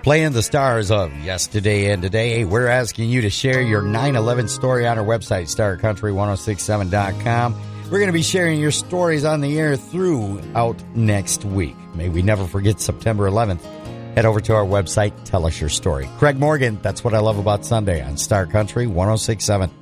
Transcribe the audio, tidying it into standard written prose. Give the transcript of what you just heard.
Playing the stars of yesterday and today, we're asking you to share your 9/11 story on our website, starcountry1067.com. We're going to be sharing your stories on the air throughout next week. May we never forget September 11th. Head over to our website, tell us your story. Craig Morgan, that's what I love about Sunday on Star Country 1067.